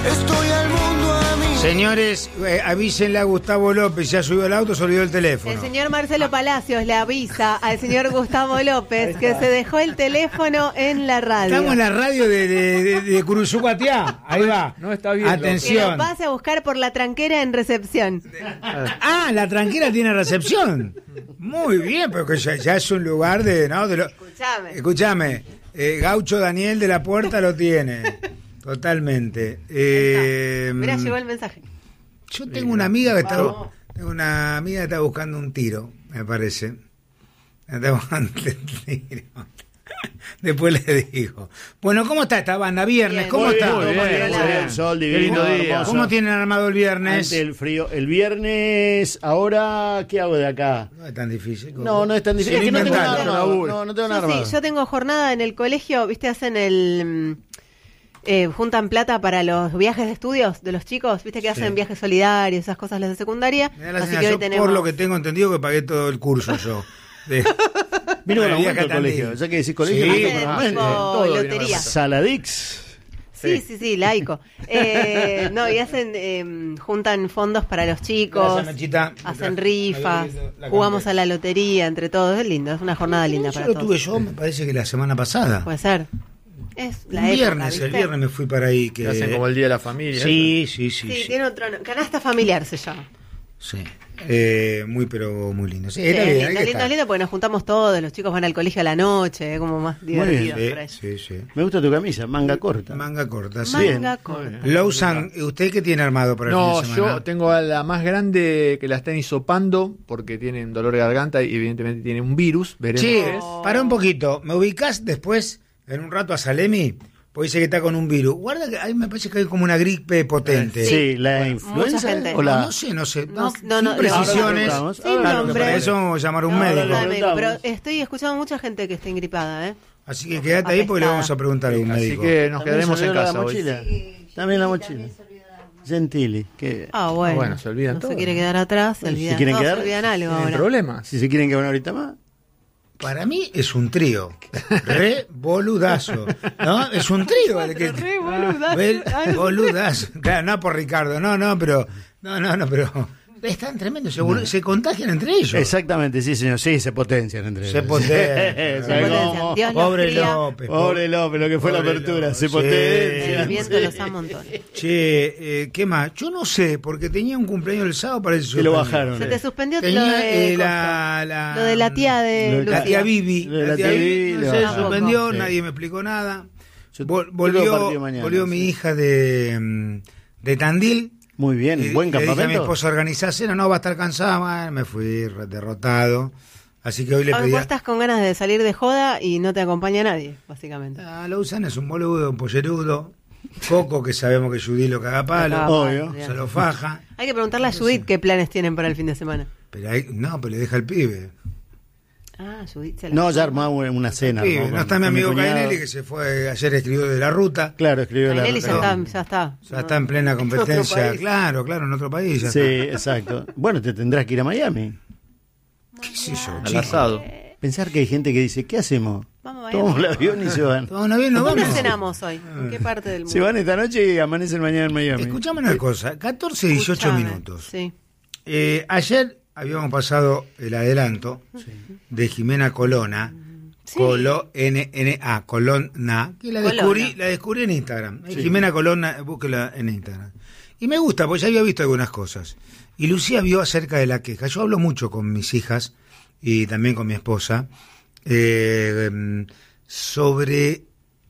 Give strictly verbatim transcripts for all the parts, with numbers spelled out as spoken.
Estoy al mundo a mí. Señores, eh, avísenle a Gustavo López, ya subió el auto, se olvidó el teléfono. El señor Marcelo Palacios le avisa al señor Gustavo López que se dejó el teléfono en la radio. Estamos en la radio de, de, de, de Curuzucuatiá. Ahí va. No está bien. Que Atención. lo pase a buscar por la tranquera en recepción. Ah, la tranquera tiene recepción. Muy bien, porque ya, ya es un lugar de... ¿no? de lo... Escuchame. Escúchame, eh, Gaucho Daniel de la Puerta lo tiene. Totalmente. Eh, Mirá, llegó el mensaje. Yo tengo una amiga que está, Vamos. tengo una amiga que está buscando un tiro, me parece. Está buscando un tiro. Después le digo. Bueno, ¿cómo está esta banda? Viernes, Bien. ¿cómo Muy está? bien, muy bien, bien, muy bien. bien, sol divino, Qué lindo día. hermoso. ¿Cómo tienen armado el viernes? Ante el frío. El viernes, ahora, ¿qué hago de acá? No es tan difícil. ¿cómo? No, no es tan difícil. Se Es que lo no tengo nada inventaron. armado. No, no tengo nada Yo, sí, armado. yo tengo jornada en el colegio, viste, hacen el... mm, eh, juntan plata para los viajes de estudios de los chicos, viste que hacen viajes solidarios, esas cosas las de secundaria. Me da la Así que sensación, hoy tenemos... por lo que tengo entendido, que pagué todo el curso yo. De- Vino con Bueno, aumento acá el también. colegio. Ya que decís colegio, Sí, vino Hacen con tipo aumento. todo viene lotería. con Saladix. Sí, sí, sí, laico. Eh, no, y hacen, eh, juntan fondos para los chicos, Gracias, Mechita. hacen Me rifas, traje la jugamos campera. a la lotería entre todos, es lindo, es una jornada linda Eso para lo todos. tuve yo, me parece que la semana pasada. Puede ser. Es la Un época, viernes, ¿viste? el viernes me fui para ahí. Que... Que hacen como el Día de la Familia. Sí, sí, sí. Sí, sí. tiene otro no- canasta familiar se llama. Sí. Eh, muy, pero muy lindo. Sí, Sí, está es bien, lindo, hay que lindo, estar. lindo porque nos juntamos todos, los chicos van al colegio a la noche, es como más bien, divertido por ahí. Sí, sí, sí. Me gusta tu camisa, manga corta. Manga corta, sí. Manga corta. Lawson, ¿usted qué tiene armado para el No, fin de semana? yo tengo a la más grande que la están hisopando porque tienen dolor de garganta y evidentemente tiene un virus. Veremos Sí, qué es. para un poquito. ¿Me ubicás después, en un rato, a Salemi? Porque dice que está con un virus. Guarda que ahí me parece que hay como una gripe potente. Sí, la Bueno, influenza mucha gente. o No, la... no sé, no sé. No, No, no, no, sin precisiones. ahora le preguntamos. Sin Claro, que nombre. para eso vamos a llamar a un No, médico. ahora le Amigo, pero preguntamos. estoy escuchando mucha gente que está ingripada, ¿eh? Así que quédate ahí porque le vamos a preguntar a un Así médico. que nos ¿También quedaremos se en olvidó casa la hoy. mochila? También la mochila. Gentili. Que... Ah, bueno. Ah, bueno, se olvidan No todo. se quiere quedar atrás, se Bueno, si olvidan, quieren no, quedar, se olvidan algo ¿Tienen ahora. problemas? Si se quieren quedar una horita más. Para mí es un trío. Re boludazo. ¿No? Es un trío. el que- Re boludazo. Re boludazo. Claro, no por Ricardo, no, no, pero. No, no, no, pero. Están tremendos, se, bolu- se contagian entre ellos. Exactamente, sí, señor. Sí, se potencian entre Se ellos. potencian. Se Se potencian. cómo. Dios los Pobre cría. López. Pobre López, lo que fue la Pobre apertura. López, Se sí. potencia. El viento los ama un montón. Che, eh, ¿qué más? Yo no sé, porque tenía un cumpleaños el sábado, parece que Que lo se bajaron. Se te suspendió Tenía lo de, eh, la, la, lo de la tía de Lo de la Lucía. tía Vivi. Lo de la tía Vivi, no lo sé, bajaron. suspendió, Sí. nadie me explicó nada. Yo- Vol- yo volvió tengo partido mañana, volvió sí. mi hija de, mm, de Tandil. Muy bien, Y buen le dije a mi campamento. esposa organizar cena, no va a estar cansada, bueno, me fui re- derrotado. Así que hoy le Hoy pedí vos a... estás con ganas de salir de joda y no te acompaña nadie, básicamente. Ah, Lawson es un boludo, un pollerudo. Coco, que sabemos que Judy lo caga a palo. Caga Obvio. bien. Se lo faja. Hay que preguntarle a Judith qué planes tienen para el fin de semana. Pero ahí, no, pero le deja el pibe. Ah, Judith se la... No, ya armamos una cena. Pibe, armó no con- está mi con amigo cuñado. Cainelli, que se fue, ayer escribió de la ruta. Claro, escribió la... Nelly ya está, ya está. Ya está en plena competencia. país. Claro, claro, en otro país. Ya Sí, está. exacto. Bueno, te tendrás que ir a Miami. ¿Qué sé yo, Al chico? asado. Pensar que hay gente que dice, ¿qué hacemos? Vamos a Tomamos el Miami. avión y se van. Todo bien, nos ¿Dónde vamos. cenamos hoy? ¿En qué parte del mundo? Se van esta noche y amanecen mañana en Miami. Escuchame una cosa, catorce, dieciocho Escuchame. minutos. Sí. Eh, ayer habíamos pasado el adelanto de Jimena Colonna, Sí. Colo N N A, Colonna, que la Colonna. descubrí, la descubrí en Instagram. Eh, Jimena Colonna, búsquela en Instagram. Y me gusta, porque ya había visto algunas cosas. Y Lucía vio acerca de la queja. Yo hablo mucho con mis hijas y también con mi esposa eh, em, sobre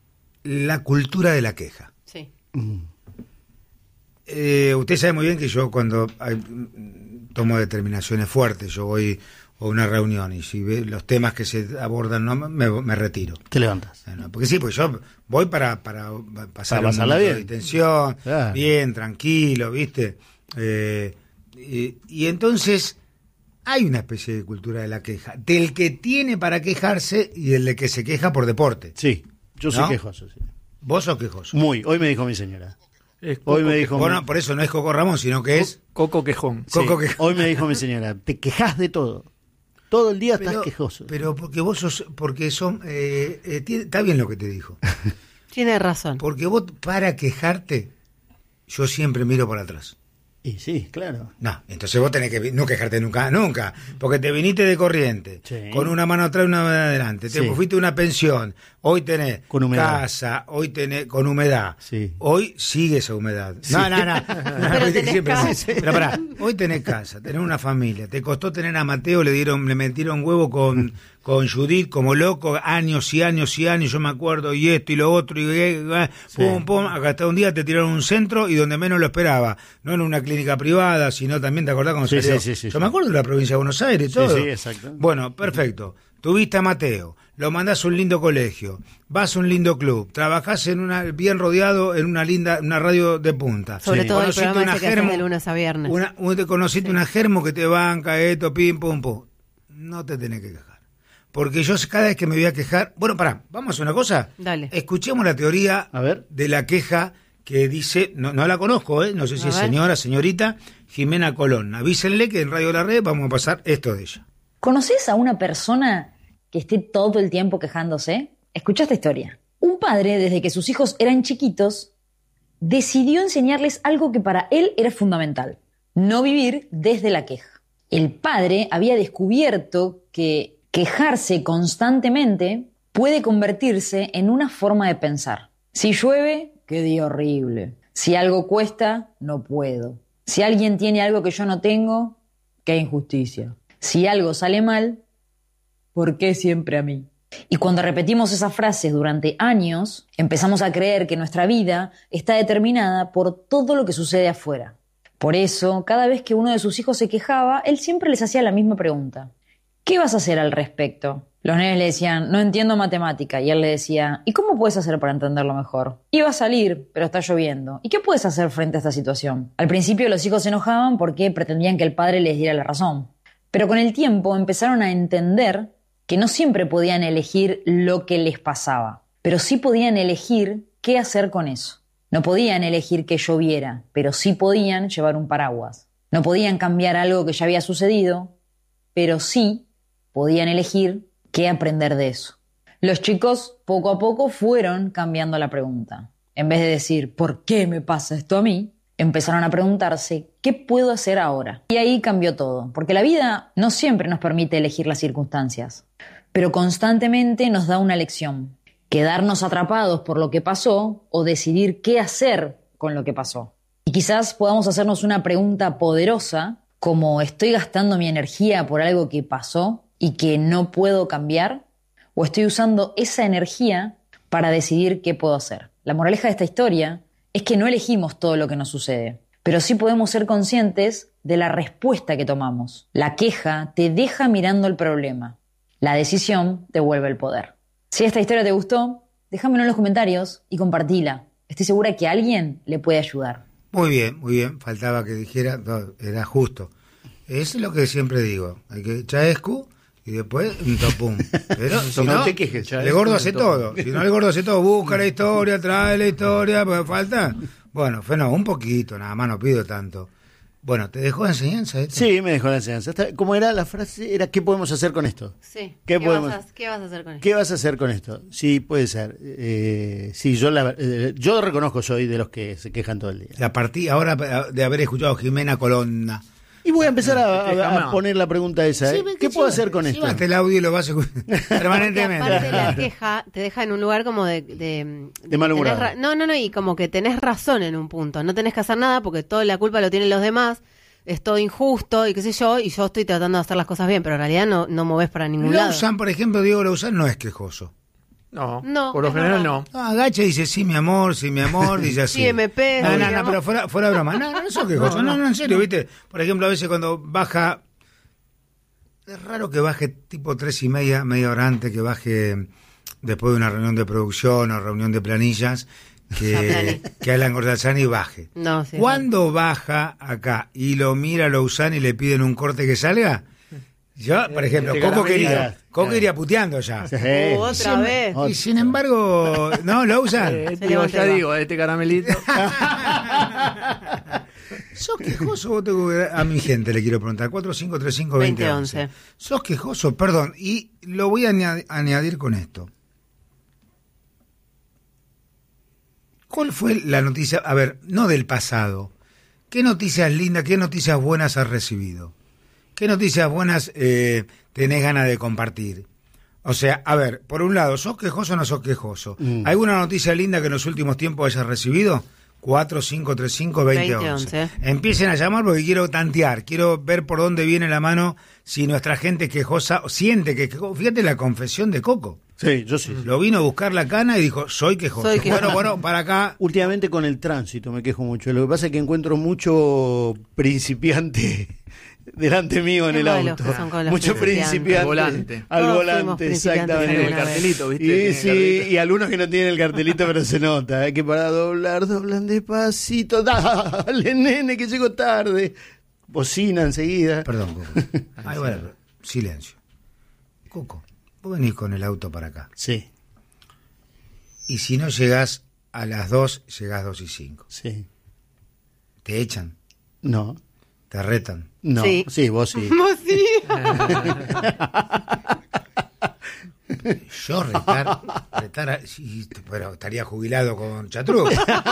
la cultura de la queja. Sí. Eh, usted sabe muy bien que yo cuando hay, mm, tomo determinaciones fuertes, yo voy a una reunión y si ve los temas que se abordan no me, me retiro. Te levantas. Bueno, porque sí, pues yo voy para, para pasar Para un pasarla momento bien. de tensión, Claro. bien, tranquilo, ¿viste? Eh, y, y entonces hay una especie de cultura de la queja, del que tiene para quejarse y del de que se queja por deporte. Sí, yo soy ¿No? quejoso. Sí. ¿Vos sos quejoso? Muy, hoy me dijo mi señora. Es Hoy Coco me dijo... Bueno, por eso no es Coco Ramón, sino que es... Coco Quejón. Sí, Coco que- hoy me dijo mi señora, te quejas de todo. Todo el día estás Pero, quejoso. pero porque vos sos, porque son, eh, eh, tiene- está bien lo que te dijo. Tiene razón. Porque vos para quejarte yo siempre miro para atrás. Y sí, claro. No, entonces vos tenés que no quejarte nunca, nunca, porque te viniste de corriente, Sí. con una mano atrás y una mano adelante, te Sí. fuiste a una pensión, hoy tenés Con humedad. casa, hoy tenés con humedad, Sí. hoy sigue esa humedad. Sí. No, no, no, Pero Viste que tenés siempre- casa. sí, sí. Pero pará, hoy tenés casa, tenés una familia, te costó tener a Mateo, le dieron, le metieron huevo con, con Judith como loco, años y años y años, yo me acuerdo, y esto y lo otro, y eh, pum, pum, acá hasta un día te tiraron un centro y donde menos lo esperaba, no en una clínica privada, sino también, ¿te acordás cuando Sí, salió? sí, sí, sí, yo sí. me acuerdo de la provincia de Buenos Aires, Sí, todo. sí, exacto. Bueno, perfecto. Tuviste a Mateo, lo mandás a un lindo colegio, vas a un lindo club, trabajás en una bien rodeado en una linda una radio de punta. Sobre todo el Conociste programa una ese que haces germo, de lunes a viernes. una, un- te conociste Sí. una germo que te banca esto, pim, pum, pum. No te tenés que quejar. Porque yo cada vez que me voy a quejar... Bueno, pará, vamos a hacer una cosa. Dale. Escuchemos la teoría A ver. de la queja que dice... No, no la conozco, ¿eh? No sé si A es ver. señora, señorita, Jimena Colón. Avísenle que en Radio La Red vamos a pasar esto de ella. ¿Conoces a una persona que esté todo el tiempo quejándose? Escucha esta historia. Un padre, desde que sus hijos eran chiquitos, decidió enseñarles algo que para él era fundamental: no vivir desde la queja. El padre había descubierto que quejarse constantemente puede convertirse en una forma de pensar. Si llueve, qué día horrible. Si algo cuesta, no puedo. Si alguien tiene algo que yo no tengo, qué injusticia. Si algo sale mal, ¿por qué siempre a mí? Y cuando repetimos esas frases durante años, empezamos a creer que nuestra vida está determinada por todo lo que sucede afuera. Por eso, cada vez que uno de sus hijos se quejaba, él siempre les hacía la misma pregunta: ¿qué vas a hacer al respecto? Los nenes le decían: no entiendo matemática, y él le decía: ¿y cómo puedes hacer para entenderlo mejor? Iba a salir, pero está lloviendo. ¿Y qué puedes hacer frente a esta situación? Al principio los hijos se enojaban porque pretendían que el padre les diera la razón. Pero con el tiempo empezaron a entender que no siempre podían elegir lo que les pasaba, pero sí podían elegir qué hacer con eso. No podían elegir que lloviera, pero sí podían llevar un paraguas. No podían cambiar algo que ya había sucedido, pero sí podían elegir qué aprender de eso. Los chicos poco a poco fueron cambiando la pregunta. En vez de decir ¿por qué me pasa esto a mí?, empezaron a preguntarse ¿qué puedo hacer ahora? Y ahí cambió todo, porque la vida no siempre nos permite elegir las circunstancias, pero constantemente nos da una lección: quedarnos atrapados por lo que pasó o decidir qué hacer con lo que pasó. Y quizás podamos hacernos una pregunta poderosa como ¿estoy gastando mi energía por algo que pasó y que no puedo cambiar? ¿O estoy usando esa energía para decidir qué puedo hacer? La moraleja de esta historia es que no elegimos todo lo que nos sucede, pero sí podemos ser conscientes de la respuesta que tomamos. La queja te deja mirando el problema. La decisión te vuelve el poder. Si esta historia te gustó, déjamelo en los comentarios y compartila. Estoy segura que a alguien le puede ayudar. Muy bien, muy bien. Faltaba que dijera, no, era justo. Es lo que siempre digo. Hay que chaescu y después un topum. Pero si No no, te quejes, chaescu, el gordo un hace topum. todo. Si no, el gordo hace todo. Busca la historia, trae la historia, pues falta. Bueno, fue no, un poquito, nada más, no pido tanto. Bueno, ¿te dejó enseñanza esto? Sí, me dejó la enseñanza. Esta- ¿Cómo era la frase? Era ¿qué podemos hacer con esto? Sí. ¿Qué ¿Qué, podemos- vas a, ¿Qué vas a hacer con esto? ¿Qué vas a hacer con esto? Sí, puede ser. Eh, sí, yo la, eh, yo reconozco, soy de los que se quejan todo el día. La partí ahora de haber escuchado a Jimena Colonna. Y voy a empezar a, Este, a- a jamás. poner la pregunta esa. ¿eh? Sí, ¿Qué puedo hacer con esto? Llevaste el audio y lo vas a escuchar Porque permanentemente. aparte la queja te deja en un lugar como de... De, De malhumorado. tenés ra- No, no, no, y como que tenés razón en un punto. No tenés que hacer nada porque toda la culpa lo tienen los demás. Es todo injusto y qué sé yo, y yo estoy tratando de hacer las cosas bien, pero en realidad no, no movés para ningún lado. Lausanne, por ejemplo, Diego Lausanne no es quejoso. No, No, por lo es general verdad. no. No, agacha y dice sí, mi amor, sí, mi amor, dice así. Sí, M P, No, sí, no, mi no, amor. pero fuera, fuera broma. No, no, no sos quejoso. No, no, en serio, ¿viste? Por ejemplo, a veces cuando baja... Es raro que baje tipo tres y media, media hora antes, que baje después de una reunión de producción o reunión de planillas, que, Plani. que Alan Gordalzani baje. No, sí. Cuando baja acá y lo mira Lausanne y le piden un corte que salga, yo, por ejemplo, Este Coco caramelito. quería, Coco iría puteando ya. Sí, Uh, otra Sin- vez. Y sin embargo, no, Lausanne. Eh, Se digo, levanta ya y va. digo, este caramelito. ¿Sos quejoso? Vos tengo que- a mi gente le quiero preguntar. cuatro cinco tres cinco dos cero uno uno. veinte once. ¿Sos quejoso? Perdón. Y lo voy a aña- añadir con esto. ¿Cuál fue la noticia? A ver, no del pasado. ¿Qué noticias lindas, qué noticias buenas has recibido? ¿Qué noticias buenas eh, tenés ganas de compartir? O sea, a ver, por un lado, ¿sos quejoso o no sos quejoso? Mm. ¿Alguna noticia linda que en los últimos tiempos hayas recibido? cuatro cinco tres cinco dos cero uno uno. Empiecen a llamar porque quiero tantear, quiero ver por dónde viene la mano si nuestra gente es quejosa o siente que... Fíjate la confesión de Coco. Sí, yo sí. Lo vino a buscar la cana y dijo, soy quejoso. Soy quejoso. Bueno, bueno, para acá... Últimamente con el tránsito me quejo mucho. Lo que pasa es que encuentro mucho principiante delante mío en Qué el malos auto. que son con los Mucho principiantes. principiante. Al volante. Al Todos volante, fuimos principiantes exactamente. Tiene el cartelito, ¿viste? Y, Tiene el sí, cartelito. y algunos que no tienen el cartelito, pero se nota. Hay que para doblar, doblan despacito. Dale, nene, que llego tarde. Bocina enseguida. Perdón, Coco. Ay, bueno, silencio. Coco, vos venís con el auto para acá. Sí, Y si no llegás a las dos, llegás dos y cinco. sí. Te echan, No, te retan. no. Sí. Sí, vos sí. Vos sí. Yo retar, retar a- sí, pero estaría jubilado con Chatruc.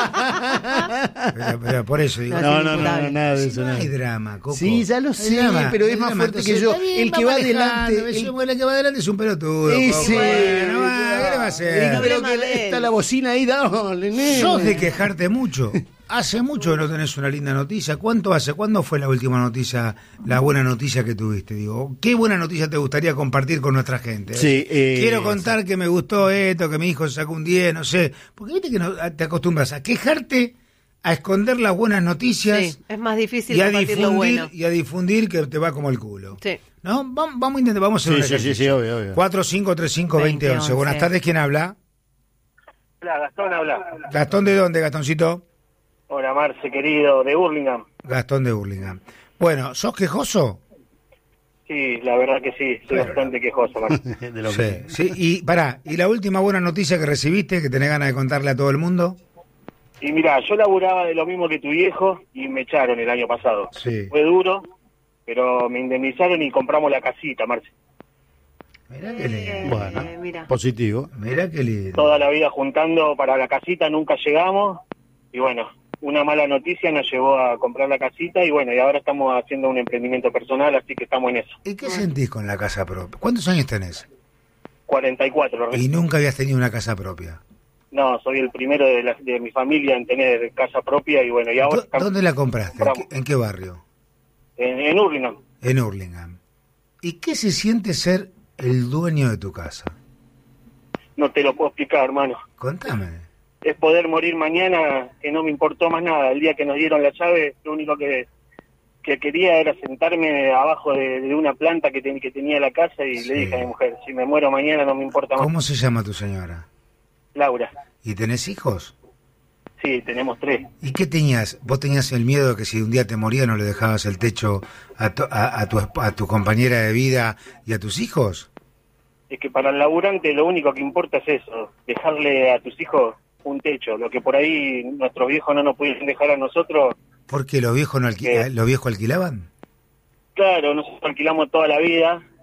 pero, pero por eso digo. No, no, no, inimputable. no, nada de Si eso. no No. hay drama, Coco. Sí, ya lo No hay sé, drama, pero no es hay más drama. fuerte que Entonces, yo. está bien, El que vamos va manejando, adelante, ves, el- bueno, el que va adelante es un pelotudo. Sí, Coco. sí. Bueno, va, ¿qué le va a hacer? Pero Problema que de él. está la bocina ahí, dale, nene. Sos de quejarte mucho. Hace mucho que no tenés una linda noticia. ¿Cuánto hace? ¿Cuándo fue la última noticia, la buena noticia que tuviste? Digo, ¿qué buena noticia te gustaría compartir con nuestra gente? Sí, eh, Quiero contar que me gustó esto, que mi hijo sacó un diez, no sé. Porque viste que no, te acostumbras a quejarte, a esconder las buenas noticias Sí, es más difícil y, a compartir lo difundir, bueno. y a difundir que te va como el culo. Sí. ¿No? Vamos, vamos a intentar, vamos a hacer Sí, un sí, sí, ejercicio. sí, obvio, obvio. cuatro cinco tres cinco dos cero uno uno. Buenas tardes, ¿quién habla? Hola, Gastón habla. ¿Gastón de dónde, Gastoncito? Hola, Marce, querido, de Burlingame. Gastón de Burlingame. Bueno, ¿sos quejoso? Sí, la verdad que sí, soy Claro. bastante quejoso, Marce. De lo Sí, que- sí. Y pará, ¿y la última buena noticia que recibiste, que tenés ganas de contarle a todo el mundo? Y mira, yo laburaba de lo mismo que tu viejo y me echaron el año pasado. Sí. Fue duro, pero me indemnizaron y compramos la casita, Marce. Mirá qué lindo. Bueno, Eh, mira. positivo. Mirá qué lindo. Toda la vida juntando para la casita, nunca llegamos. Y bueno, una mala noticia nos llevó a comprar la casita y bueno, y ahora estamos haciendo un emprendimiento personal, así que estamos en eso. ¿Y qué sentís con la casa propia? ¿Cuántos años tenés? cuarenta y cuatro. Y nunca habías tenido una casa propia. No, soy el primero de, la- de mi familia en tener casa propia y bueno, y ahora ¿Dó- estamos ¿Dónde la compraste? ¿En qué, en qué barrio? en, en Hurlingham. En Hurlingham. ¿Y qué se siente ser el dueño de tu casa? No te lo puedo explicar, hermano. Contame. Es poder morir mañana, que no me importó más nada. El día que nos dieron la llave, lo único que, que quería era sentarme abajo de, de una planta que, ten- que tenía la casa y Sí. le dije a mi mujer, si me muero mañana no me importa más. ¿Cómo se llama tu señora? Laura, ¿Y tenés hijos? sí, tenemos tres. ¿Y qué tenías? ¿Vos tenías el miedo de que si un día te morías no le dejabas el techo a tu, a, a tu, esp- a tu compañera de vida y a tus hijos? Es que para el laburante lo único que importa es eso, dejarle a tus hijos un techo. Lo que por ahí nuestros viejos no nos pudieron dejar a nosotros, ¿Porque los viejos no alqui- Eh. los viejos alquilaban? claro, nosotros alquilamos toda la vida